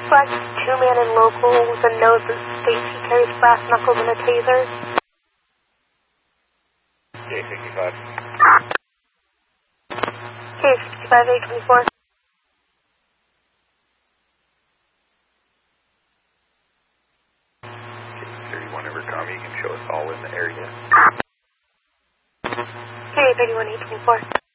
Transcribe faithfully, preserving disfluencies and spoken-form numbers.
Black two-man in local with a nose that states he carries brass knuckles and a taser. K sixty-five. K sixty-five, eight twenty-four. thirty-one Evercom, you can show us all in the area. K thirty-one, eight twenty-four.